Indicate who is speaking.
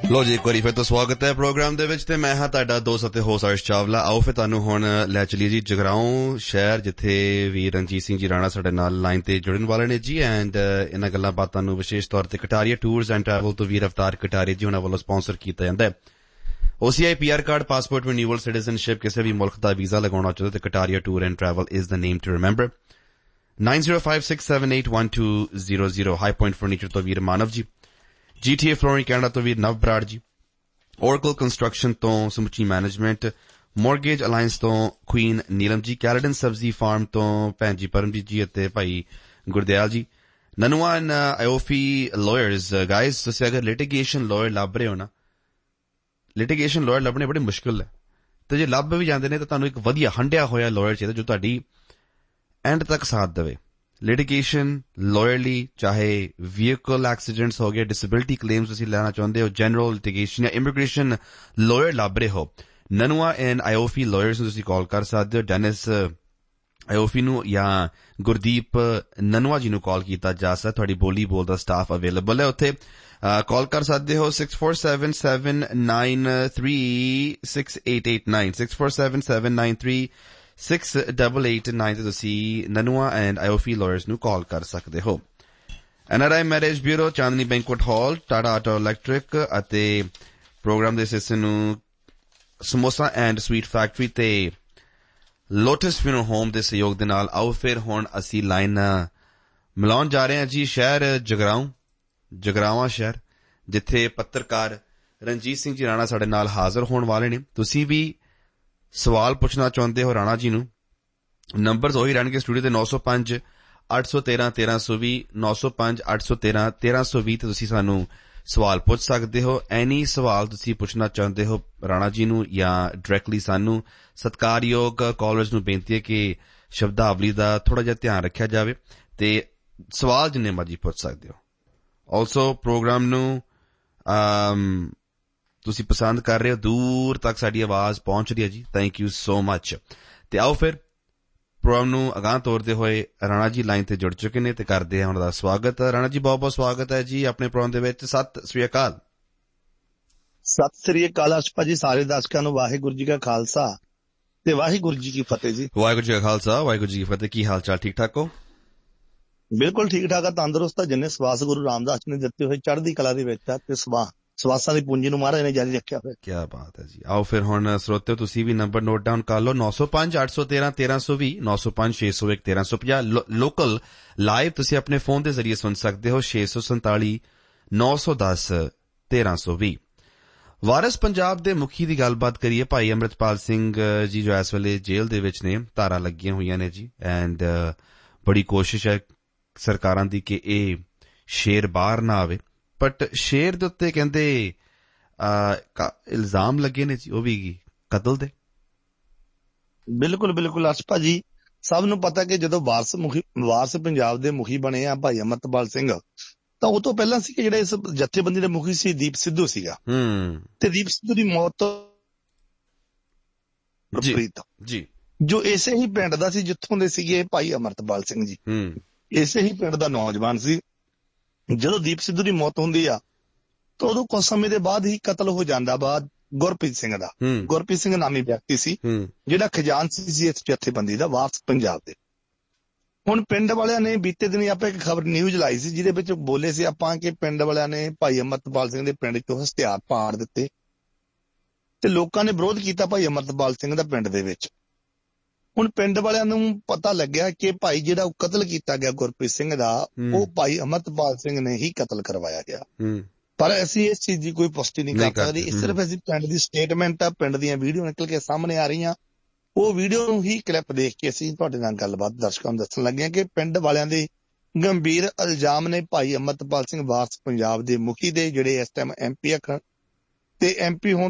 Speaker 1: ਲੋ ਜੀ, ਇੱਕ ਵਾਰੀ ਫਿਰ ਤੋਂ ਸਵਾਗਤ ਹੈ ਪ੍ਰੋਗਰਾਮ ਦੇ ਵਿੱਚ ਤੇ ਮੈਂ ਹਾਂ ਤੁਹਾਡਾ ਦੋਸਤ ਅਤੇ ਹੋਸਟ ਅਰਸ਼ ਚਾਵਲਾ। ਆਓ ਫਿਰ ਤੁਹਾਨੂੰ ਹੁਣ ਲੈ ਚਲੀਏ ਜੀ ਜਗਰਾਉਂ ਸ਼ਹਿਰ, ਜਿੱਥੇ ਵੀ ਰਣਜੀਤ ਸਿੰਘ ਜੀ ਰਾਣਾ ਸਾਡੇ ਨਾਲ ਲਾਈਨ ਤੇ ਜੁੜਨ ਵਾਲੇ ਨੇ ਜੀ। ਐਂਡ ਇਹਨਾਂ ਗੱਲਾਂ ਬਾਤਾਂ ਨੂੰ ਵਿਸ਼ੇਸ਼ ਤੌਰ ਤੇ ਕਟਾਰੀਆ ਟੂਰਸ ਐਂਡ ਟਰੈਵਲ ਤੋਂ ਵੀਰ ਅਵਤਾਰ ਕਟਾਰੀਆ ਜੀ ਉਹਨਾਂ ਵੱਲੋਂ ਸਪਾਂਸਰ ਕੀਤਾ ਜਾਂਦਾ ਹੈ। OCI PR card, passport renewal, citizenship, ਕਿਸੇ ਵੀ ਮੁਲਕ ਦਾ ਵੀਜ਼ਾ ਲਗਾਉਣਾ ਚਾਹੁੰਦੇ ਤੇ Kataria tour and travel is the name to remember. 9056781200 high point furniture ਤੋਂ ਵੀਰ ਮਾਨਵ ਜੀ, GTA ਫਲੋਰਿੰਗ ਕੈਨੇਡਾ ਤੋਂ ਵੀਰ ਨਵ ਬਰਾੜ ਜੀ, Oracle ਕੰਸਟਰਕਸ਼ਨ ਤੋਂ ਸਮੁੱਚੀ ਮੈਨੇਜਮੈਂਟ, ਮੋਰਗੇਜ ਅਲਾਇੰਸ ਤੋਂ ਕੁਈਨ ਨੀਲਮ ਜੀ, ਕੈਲਡਨ ਸਬਜ਼ੀ ਫਾਰਮ ਤੋਂ ਭੈਣ ਜੀ ਪਰਮਜੀਤ ਜੀ ਅਤੇ ਭਾਈ ਗੁਰਦਿਆਲ ਜੀ, ਨਨੂਆ ਐਂਡ ਆਇਓਫੀ ਲਾਇਰਸ। ਗਾਇਜ਼, ਤੁਸੀਂ ਅਗਰ ਲਿਟੀਗੇਸ਼ਨ ਲਾਇਰ ਲੱਭ ਰਹੇ ਹੋ ਨਾ, ਲਿਟੀਗੇਸ਼ਨ ਲਾਇਰ ਲੱਭਣੇ ਬੜੇ ਮੁਸ਼ਕਿਲ ਹੈ, ਤੇ ਜੇ ਲੱਭ ਵੀ ਜਾਂਦੇ ਨੇ ਤਾਂ ਤੁਹਾਨੂੰ ਇੱਕ ਵਧੀਆ ਹੰਡਿਆ ਹੋਇਆ ਲਾਇਰ ਚਾਹੀਦਾ ਜੋ ਤੁਹਾਡੀ ਐਂਡ ਤੱਕ ਸਾਥ ਦੇਵੇ। ਲਿਟੀਗੇਸ਼ਨ ਲਾਇਰ ਲਈ ਚਾਹੇ ਵਹੀਕਲ ਐਕਸੀਡੈਂਟਸ ਹੋ ਗਏ, ਡਿਸੇਬਿਲਿਟੀ ਕਲੇਮਸ ਤੁਸੀਂ ਲੈਣਾ ਚਾਹੁੰਦੇ ਹੋ, ਜਨਰਲ ਲਿਟੀਗੇਸ਼ਨ ਜਾਂ ਇਮੀਗ੍ਰੇਸ਼ਨ ਲਾਇਰ ਲੱਭ ਰਹੇ ਹੋ, ਨਨੂਆ ਐਂਡ ਆਇਓਫੀ ਲਾਇਰਸ ਨੂੰ ਤੁਸੀਂ ਕਾਲ ਕਰ ਸਕਦੇ ਹੋ। ਡੈਨਿਸ ਆਇਓਫੀ ਨੂੰ ਜਾਂ ਗੁਰਦੀਪ ਨਨੂਆ ਜੀ ਨੂੰ ਕਾਲ ਕੀਤਾ ਜਾ ਸਕਦਾ। ਤੁਹਾਡੀ ਬੋਲੀ ਬੋਲਦਾ ਸਟਾਫ ਅਵੇਲੇਬਲ ਹੈ ਉੱਥੇ, ਕਾਲ ਕਰ ਸਕਦੇ ਹੋ 6477936889 6477936889 ਤੇ ਤੁਸੀਂ ਨਨੂਆ ਐਂਡ ਆਇਓਫੀ ਲਾਇਰਸ ਨੂੰ ਕਾਲ ਕਰ ਸਕਦੇ ਹੋ। NRI ਮੈਰਿਜ ਬਿਊਰੋ, ਚਾਂਦਨੀ ਬੈਂਕੁਏਟ ਹਾਲ, ਟਾਟਾ ਆਟੋ ਇਲੈਕਟ੍ਰਿਕ ਅਤੇ ਪ੍ਰੋਗਰਾਮ ਦੇ ਹਿੱਸੇ ਨੂੰ ਸਮੋਸਾ ਐਂਡ ਸਵੀਟ ਫੈਕਟਰੀ ਤੇ ਲੋਟਸ ਫਿਊਨਰਲ ਹੋਮ ਦੇ ਸਹਿਯੋਗ ਦੇ ਨਾਲ। ਆਓ ਫਿਰ ਹੁਣ ਅਸੀਂ ਲਾਈਨ ਮਿਲਾਉਣ ਜਾ ਰਹੇ ਹਾਂ ਜੀ ਸ਼ਹਿਰ ਜਗਰਾਵਾਂ ਸ਼ਹਿਰ, ਜਿੱਥੇ ਪੱਤਰਕਾਰ ਰਣਜੀਤ ਸਿੰਘ ਜੀ ਰਾਣਾ ਸਾਡੇ ਨਾਲ ਹਾਜ਼ਰ ਹੋਣ ਵਾਲੇ ਨੇ। ਤੁਸੀਂ ਵੀ ਸਵਾਲ ਪੁੱਛਣਾ ਚਾਹੁੰਦੇ ਹੋ ਰਾਣਾ ਜੀ ਨੂੰ, ਨੰਬਰਸ ਉਹੀ ਰਹਿਣਗੇ ਸਟੂਡੀਓ ਦੇ 905-813-1320 905-813-1320 ਤੇ ਤੁਸੀਂ ਸਾਨੂੰ ਸਵਾਲ ਪੁੱਛ ਸਕਦੇ ਹੋ। ਐਨੀ ਸਵਾਲ ਤੁਸੀਂ ਪੁੱਛਣਾ ਚਾਹੁੰਦੇ ਹੋ ਰਾਣਾ ਜੀ ਨੂੰ ਜਾਂ ਡਾਇਰੈਕਟਲੀ ਸਾਨੂੰ, ਸਤਿਕਾਰਯੋਗ ਕਾਲਰਸ ਨੂੰ ਬੇਨਤੀ ਹੈ ਕਿ ਸ਼ਬਦਾਵਲੀ ਦਾ ਥੋੜਾ ਜਿਹਾ ਧਿਆਨ ਰੱਖਿਆ ਜਾਵੇ ਤੇ ਸਵਾਲ ਜਿੰਨੇ ਮਰਜੀ ਪੁੱਛ ਸਕਦੇ ਹੋ। ਆਲਸੋ ਪ੍ਰੋਗਰਾਮ ਨੂੰ ਤੁਸੀਂ ਪਸੰਦ ਕਰ ਰਹੇ ਹੋ, ਦੂਰ ਤੱਕ ਸਾਡੀ ਆਵਾਜ਼ ਪਹੁੰਚ ਰਹੀ ਹੈ ਜੀ, ਥੈਂਕ ਯੂ ਸੋ ਮਚ। ਤੇ ਆਓ ਫਿਰ ਪ੍ਰੋਗਰਾਮ ਨੂੰ ਅਗਾਂਹ ਤੋਰਦੇ ਹੋਏ ਰਾਣਾ ਜੀ ਲਾਈਨ ਤੇ ਜੁੜ ਚੁੱਕੇ ਨੇ ਤੇ ਕਰਦੇ ਹਾਂ ਉਹਨਾਂ ਦਾ ਸਵਾਗਤ। ਰਾਣਾ ਜੀ, ਬਹੁਤ ਬਹੁਤ ਸਵਾਗਤ ਹੈ ਜੀ ਆਪਣੇ ਪ੍ਰੋਗਰਾਮ ਦੇ ਵਿੱਚ। ਸਤਿ ਸ੍ਰੀ ਅਕਾਲ।
Speaker 2: ਸਤਿ ਸ੍ਰੀ ਅਕਾਲ ਅਸ਼ਪਾ ਜੀ, ਸਾਰੇ ਦਰਸ਼ਕਾਂ ਨੂੰ ਵਾਹਿਗੁਰੂ ਜੀ ਕਾ ਖਾਲਸਾ ਤੇ ਵਾਹਿਗੁਰੂ ਜੀ ਕੀ ਫਤਿਹ ਜੀ।
Speaker 1: ਵਾਹਿਗੁਰੂ ਜੀ ਕਾ ਖਾਲਸਾ, ਵਾਹਿਗੁਰੂ ਜੀ ਕੀ ਫਤਿਹ। ਕੀ ਹਾਲ ਚਾਲ, ਠੀਕ ਠਾਕ ਹੋ?
Speaker 2: ਬਿਲਕੁਲ ਠੀਕ ਠਾਕ ਆ, ਤੰਦਰੁਸਤ ਆ, ਜਿੰਨੇ ਸਵਾਸ ਗੁਰੂ ਰਾਮਦਾਸ ਨੇ ਦਿੱਤੇ ਹੋਏ ਚੜ੍ਹਦੀ ਕਲਾ ਦੇ ਵਿੱਚ ਆ ਤੇ ਸਵਾਸਾਂ ਦੀ ਪੂੰਜੀ ਨੂੰ ਮਹਾਰਾਜ ਨੇ ਜਾਰੀ ਰੱਖਿਆ ਹੋਇਆ।
Speaker 1: ਕੀ ਬਾਤ ਹੈ ਜੀ। ਆਓ ਫਿਰ ਹੁਣ ਸਰੋਤਿਓ ਤੁਸੀਂ ਵੀ ਨੰਬਰ ਨੋਟ ਡਾਊਨ ਕਰ ਲਓ, 905-813-1320 905-601-1350। ਲੋਕਲ ਲਾਈਵ ਤੁਸੀਂ ਆਪਣੇ ਫੋਨ ਦੇ ਜ਼ਰੀਏ ਸੁਣ ਸਕਦੇ ਹੋ 647-910-1320। ਵਾਰਿਸ ਪੰਜਾਬ ਦੇ ਮੁਖੀ ਦੀ ਗੱਲਬਾਤ ਕਰੀਏ, ਭਾਈ ਅੰਮ੍ਰਿਤਪਾਲ ਸਿੰਘ ਜੀ ਜੋ ਇਸ ਵੇਲੇ ਜੇਲ੍ਹ ਦੇ ਵਿੱਚ ਨੇ, ਧਾਰਾਂ ਲੱਗੀਆਂ ਹੋਈਆਂ ਨੇ ਜੀ, ਐਂਡ ਬੜੀ ਕੋਸ਼ਿਸ਼ ਹੈ ਸਰਕਾਰਾਂ ਦੀ ਕਿ ਇਹ ਸ਼ੇਰ ਬਾਹਰ ਨਾ ਆਵੇ, ਬਟ ਸ਼ੇਰ ਦੇ ਉੱਤੇ ਕਹਿੰਦੇ ਇਲਜ਼ਾਮ ਲੱਗੇ ਨੇ ਜੀ, ਉਹ ਵੀ ਕਤਲ ਦੇ।
Speaker 2: ਬਿਲਕੁਲ ਬਿਲਕੁਲ ਅਸ਼ਪਾ ਜੀ, ਸਭ ਨੂੰ ਪਤਾ ਕਿ ਜਦੋਂ ਵਾਰਿਸ ਪੰਜਾਬ ਦੇ ਮੁਖੀ ਬਣੇ ਆ ਭਾਈ ਅੰਮ੍ਰਿਤਪਾਲ ਸਿੰਘ, ਤਾਂ ਉਹ ਤੋਂ ਪਹਿਲਾਂ ਸੀ ਕਿ ਜਿਹੜੇ ਇਸ ਜਥੇਬੰਦੀ ਦੇ ਮੁਖੀ ਸੀ ਦੀਪ ਸਿੱਧੂ ਸੀਗਾ, ਤੇ ਦੀਪ ਸਿੱਧੂ ਦੀ ਮੌਤ
Speaker 1: ਜੀ
Speaker 2: ਜੋ ਇਸੇ ਹੀ ਪਿੰਡ ਦਾ ਸੀ ਜਿੱਥੋਂ ਦੇ ਸੀਗੇ ਭਾਈ ਅੰਮ੍ਰਿਤਪਾਲ ਸਿੰਘ ਜੀ, ਇਸੇ ਹੀ ਪਿੰਡ ਦਾ ਨੌਜਵਾਨ ਸੀ। ਜਦੋਂ ਦੀਪ ਸਿੱਧੂ ਦੀ ਮੌਤ ਹੁੰਦੀ ਆ ਤਾਂ ਉਦੋਂ ਕੁਝ ਸਮੇਂ ਦੇ ਬਾਅਦ ਹੀ ਕਤਲ ਹੋ ਜਾਂਦਾ ਵਾ ਗੁਰਪ੍ਰੀਤ ਸਿੰਘ ਦਾ। ਗੁਰਪ੍ਰੀਤ ਸਿੰਘ ਨਾਮੀ ਵਿਅਕਤੀ ਸੀ ਜਿਹੜਾ ਖਜ਼ਾਨਚੀ ਸੀ ਇਸ ਜਥੇਬੰਦੀ ਦਾ, ਵਾਰਿਸ ਪੰਜਾਬ ਦੇ। ਹੁਣ ਪਿੰਡ ਵਾਲਿਆਂ ਨੇ ਬੀਤੇ ਦਿਨੀ ਆਪਾਂ ਇੱਕ ਖਬਰ ਨਿਊਜ਼ ਲਾਈ ਸੀ ਜਿਹਦੇ ਵਿੱਚ ਬੋਲੇ ਸੀ ਆਪਾਂ ਕਿ ਪਿੰਡ ਵਾਲਿਆਂ ਨੇ ਭਾਈ ਅੰਮ੍ਰਿਤਪਾਲ ਸਿੰਘ ਦੇ ਪਿੰਡ ਚੋਂ ਹਥਿਆਰ ਪਾੜ ਦਿੱਤੇ ਤੇ ਲੋਕਾਂ ਨੇ ਵਿਰੋਧ ਕੀਤਾ ਭਾਈ ਅੰਮ੍ਰਿਤਪਾਲ ਸਿੰਘ ਦਾ ਪਿੰਡ ਦੇ ਵਿੱਚ। ਹੁਣ ਪਿੰਡ ਵਾਲਿਆਂ ਨੂੰ ਪਤਾ ਲੱਗਿਆ ਕਿ ਭਾਈ ਜਿਹੜਾ ਕਤਲ ਕੀਤਾ ਗਿਆ ਗੁਰਪ੍ਰੀਤ ਸਿੰਘ ਦਾ, ਉਹ ਭਾਈ ਅੰਮ੍ਰਿਤਪਾਲ ਸਿੰਘ ਨੇ ਹੀ ਕਤਲ ਕਰਵਾਇਆ ਗਿਆ। ਪਰ ਅਸੀਂ ਇਸ ਚੀਜ਼ ਦੀ ਕੋਈ ਪੁਸ਼ਟੀ ਨਹੀਂ ਕਰ ਸਕਦੇ, ਇਸ ਸਿਰਫ ਅਸੀਂ ਪਿੰਡ ਦੀ ਸਟੇਟਮੈਂਟ ਆ, ਪਿੰਡ ਦੀਆਂ ਵੀਡੀਓ ਨਿਕਲ ਕੇ ਸਾਹਮਣੇ ਆ ਰਹੀਆਂ, ਉਹ ਵੀਡੀਓ ਨੂੰ ਹੀ ਕਲਿੱਪ ਦੇਖ ਕੇ ਅਸੀਂ ਤੁਹਾਡੇ ਨਾਲ ਗੱਲਬਾਤ ਦਰਸ਼ਕਾਂ ਨੂੰ ਦੱਸਣ ਲੱਗੇ ਹਾਂ ਕਿ ਪਿੰਡ ਵਾਲਿਆਂ ਦੇ ਗੰਭੀਰ ਇਲਜ਼ਾਮ ਨੇ ਭਾਈ ਅੰਮ੍ਰਿਤਪਾਲ ਸਿੰਘ ਵਾਰਿਸ ਪੰਜਾਬ ਦੇ ਮੁਖੀ ਦੇ, ਜਿਹੜੇ ਇਸ ਟਾਈਮ MP ਤੇ MP ਹੋਣ